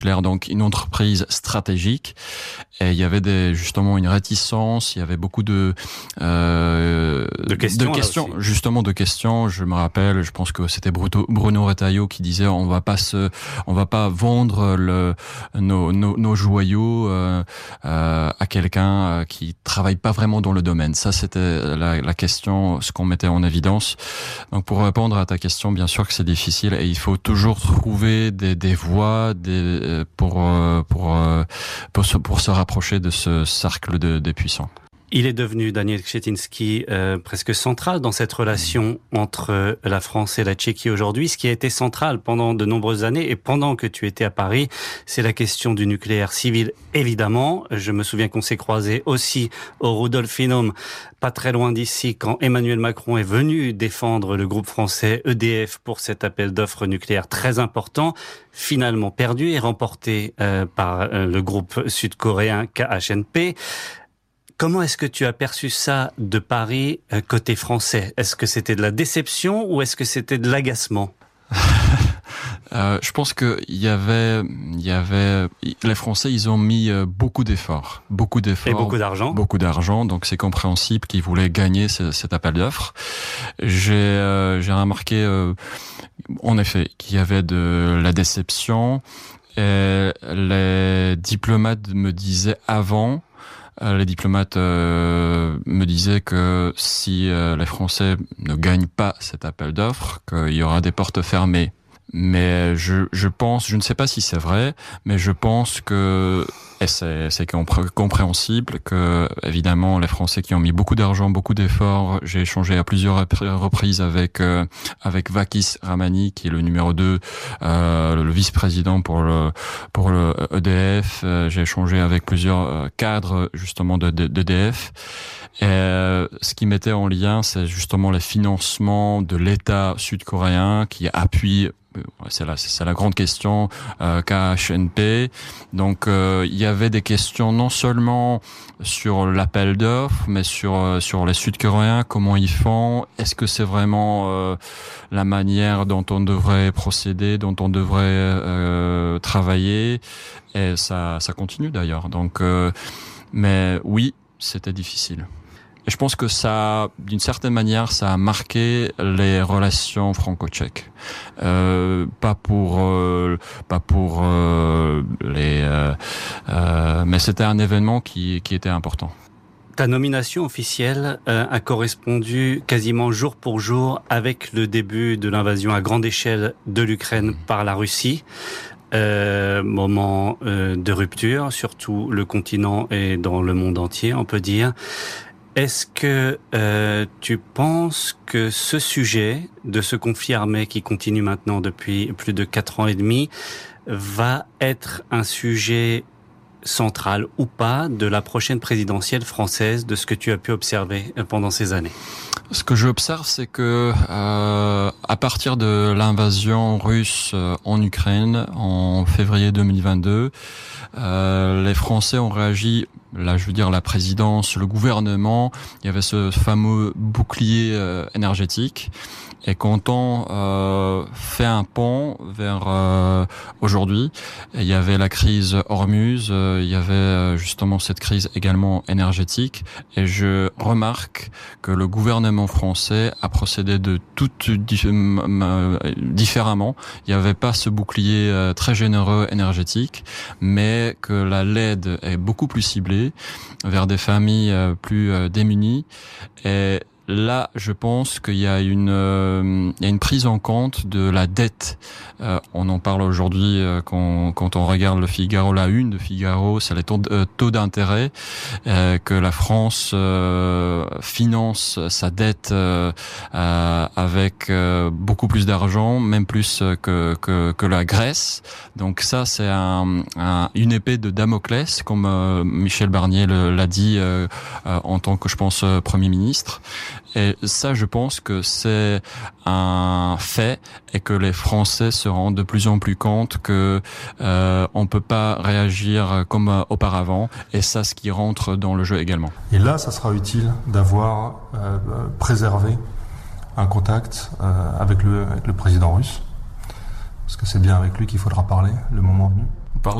donc une entreprise stratégique, et il y avait justement une réticence, il y avait beaucoup de questions, justement de questions. Je me rappelle, je pense que c'était Bruno Retailleau qui disait on va pas vendre nos joyaux à quelqu'un qui travaille pas vraiment dans le domaine. Ça, c'était la question, ce qu'on mettait en évidence. Donc pour répondre à ta question, bien sûr que c'est difficile et il faut toujours trouver des voies pour se rapprocher de ce cercle des puissants. Il est devenu, Daniel Křetínský, presque central dans cette relation entre la France et la Tchéquie aujourd'hui. Ce qui a été central pendant de nombreuses années et pendant que tu étais à Paris, c'est la question du nucléaire civil, évidemment. Je me souviens qu'on s'est croisés aussi au Rudolfinum, pas très loin d'ici, quand Emmanuel Macron est venu défendre le groupe français EDF pour cet appel d'offres nucléaire très important, finalement perdu et remporté par le groupe sud-coréen KHNP. Comment est-ce que tu as perçu ça de Paris côté français ? Est-ce que c'était de la déception ou est-ce que c'était de l'agacement ? Je pense que il y avait les Français, ils ont mis beaucoup d'efforts et beaucoup d'argent. Donc c'est compréhensible qu'ils voulaient gagner cet appel d'offres. J'ai remarqué en effet qu'il y avait de la déception. Et les diplomates me disaient avant. Les diplomates me disaient que si les Français ne gagnent pas cet appel d'offres, qu'il y aura des portes fermées. Mais je pense, je ne sais pas si c'est vrai, mais je pense que et c'est compréhensible que évidemment les Français qui ont mis beaucoup d'argent, beaucoup d'efforts. J'ai échangé à plusieurs reprises avec Vakis Ramani qui est le numéro 2, le vice-président pour le EDF. J'ai échangé avec plusieurs cadres justement d'EDF. Et ce qui mettait en lien, c'est justement les financements de l'État sud-coréen qui appuie. C'est la grande question KHNP. Donc il y avait des questions non seulement sur l'appel d'offres, mais sur les Sud-Coréens, comment ils font, est-ce que c'est vraiment la manière dont on devrait procéder, dont on devrait travailler, et ça continue d'ailleurs. Donc mais oui, c'était difficile. Et je pense que ça, d'une certaine manière, ça a marqué les relations franco-tchèques. Pas pour mais c'était un événement qui était important. Ta nomination officielle a correspondu quasiment jour pour jour avec le début de l'invasion à grande échelle de l'Ukraine par la Russie. Moment de rupture, surtout le continent et dans le monde entier, on peut dire. Est-ce que tu penses que ce sujet de ce conflit armé qui continue maintenant depuis plus de 4 ans et demi va être un sujet central ou pas de la prochaine présidentielle française, de ce que tu as pu observer pendant ces années ? Ce que j'observe, c'est que à partir de l'invasion russe en Ukraine en février 2022, les Français ont réagi. Là, je veux dire la présidence, le gouvernement. Il y avait ce fameux bouclier énergétique. Et quand on fait un pont vers aujourd'hui, il y avait la crise Hormuz, il y avait justement cette crise également énergétique. Et je remarque que le gouvernement français a procédé de différemment. Il n'y avait pas ce bouclier très généreux énergétique, mais que l'aide est beaucoup plus ciblée vers des familles plus démunies. Et là, je pense qu'il y a une prise en compte de la dette. On en parle aujourd'hui quand on regarde le Figaro, la une de Figaro, c'est les taux d'intérêt que la France finance sa dette avec beaucoup plus d'argent, même plus que la Grèce. Donc ça, c'est une épée de Damoclès, comme Michel Barnier l'a dit en tant que, je pense, Premier ministre. Et ça, je pense que c'est un fait et que les Français se rendent de plus en plus compte que on peut pas réagir comme auparavant. Et ça, ce qui rentre dans le jeu également. Et là, ça sera utile d'avoir préservé un contact avec le président russe, parce que c'est bien avec lui qu'il faudra parler le moment venu. On parlait